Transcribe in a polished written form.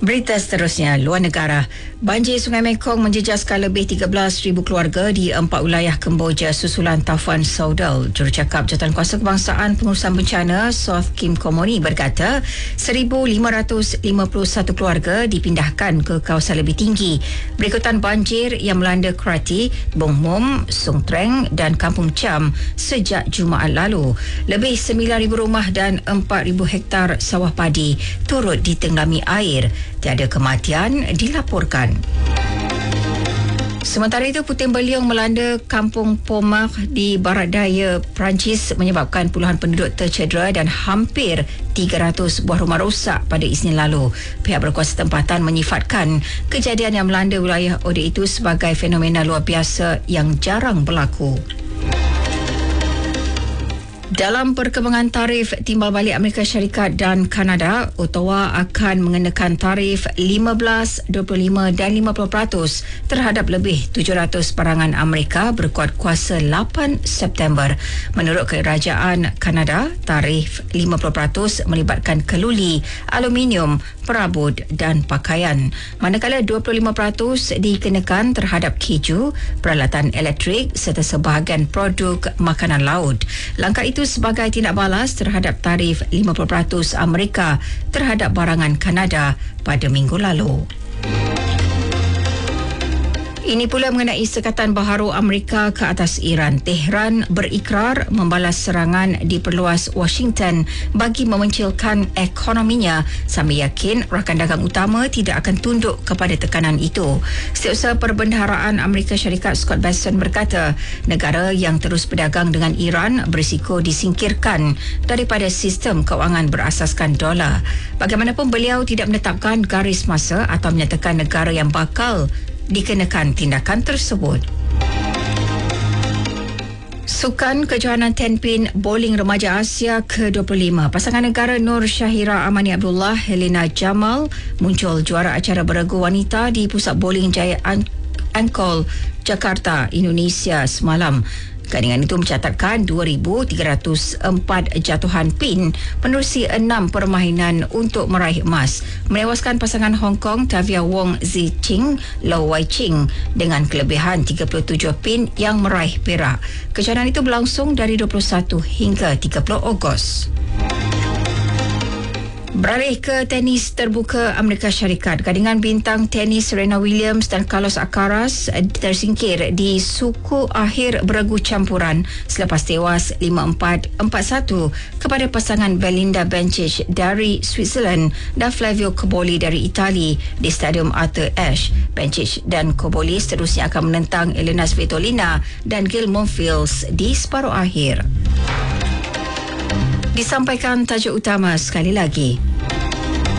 Berita seterusnya, luar negara. Banjir Sungai Mekong menjejaskan lebih 13,000 keluarga di 4 wilayah Kemboja susulan taufan Saudal. Jurucakap Jawatankuasa Kebangsaan Pengurusan Bencana, Soth Kim Komoni berkata, 1,551 keluarga dipindahkan ke kawasan lebih tinggi berikutan banjir yang melanda Krati, Bong Mom, Sung Treng dan Kampung Cham sejak Jumaat lalu. Lebih 9,000 rumah dan 4,000 hektar sawah padi turut ditenggami air. Tiada kematian dilaporkan. Sementara itu, puting beliung melanda kampung Pomar di barat daya Perancis menyebabkan puluhan penduduk tercedera dan hampir 300 buah rumah rosak pada Isnin lalu. Pihak berkuasa tempatan menyifatkan kejadian yang melanda wilayah Ode itu sebagai fenomena luar biasa yang jarang berlaku. Dalam perkembangan tarif timbal balik Amerika Syarikat dan Kanada, Ottawa akan mengenakan tarif 15, 25 dan 50% terhadap lebih 700 barangan Amerika berkuat kuasa 8 September. Menurut Kerajaan Kanada, tarif 50% melibatkan keluli, aluminium, perabot dan pakaian. Manakala 25% dikenakan terhadap keju, peralatan elektrik serta sebahagian produk makanan laut. Langkah itu sebagai tindak balas terhadap tarif 50% Amerika terhadap barangan Kanada pada minggu lalu. Ini pula mengenai Sekatan Baharu Amerika ke atas Iran. Tehran berikrar membalas serangan di perluas Washington bagi memencilkan ekonominya sambil yakin rakan dagang utama tidak akan tunduk kepada tekanan itu. Setiausaha Perbendaharaan Amerika Syarikat Scott Bessent berkata, negara yang terus berdagang dengan Iran berisiko disingkirkan daripada sistem kewangan berasaskan dolar. Bagaimanapun, beliau tidak menetapkan garis masa atau menyatakan negara yang bakal dikenakan tindakan tersebut. Sukan Kejohanan Tenpin Bowling Remaja Asia ke-25. Pasangan negara Nur Syahira Amani Abdullah, Helena Jamal muncul juara acara beregu wanita di Pusat Bowling Jaya Angkol, Jakarta, Indonesia semalam. Gandingan itu mencatatkan 2,304 jatuhan pin menerusi 6 permainan untuk meraih emas, menewaskan pasangan Hong Kong Tavia Wong Ziqing Low Wai Ching dengan kelebihan 37 pin yang meraih perak. Kejohanan itu berlangsung dari 21 hingga 30 Ogos. Beralih ke tenis terbuka Amerika Syarikat, gandingan bintang tenis Serena Williams dan Carlos Alcaraz tersingkir di suku akhir beregu campuran selepas tewas 5-4, 4-1 kepada pasangan Belinda Bencic dari Switzerland dan Flavio Cobolli dari Itali di Stadium Arthur Ashe. Bencic dan Cobolli seterusnya akan menentang Elena Svitolina dan Gail Monfils di separuh akhir. Disampaikan tajuk utama sekali lagi.